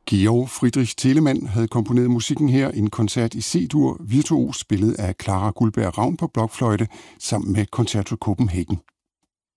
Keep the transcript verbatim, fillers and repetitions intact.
Georg Friedrich Telemann havde komponeret musikken her, en koncert i C-dur, virtuos spillet af Clara Guldberg Ravn på blokfløjte sammen med Concerto Copenhagen.